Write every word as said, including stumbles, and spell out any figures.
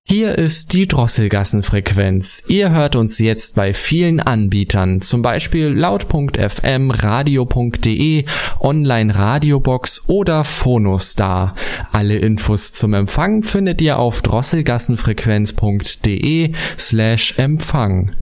Hier ist die Drosselgassenfrequenz. Ihr hört uns jetzt bei vielen Anbietern, zum Beispiel laut Punkt f m, radio Punkt de, Online Radiobox oder Phonostar. Alle Infos zum Empfang findet ihr auf drosselgassenfrequenz Punkt de slash Empfang.